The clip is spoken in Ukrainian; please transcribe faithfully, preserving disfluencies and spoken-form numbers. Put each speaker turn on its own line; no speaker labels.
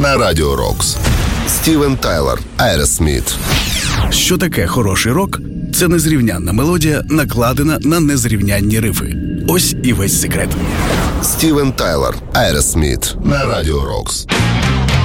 на Радіо Рокс. Стівен Тайлер, Aerosmith.
Що таке хороший рок? Це незрівнянна мелодія, накладена на незрівнянні рифи. Ось і весь секрет.
Стівен Тайлер, Aerosmith на Радіо Рокс.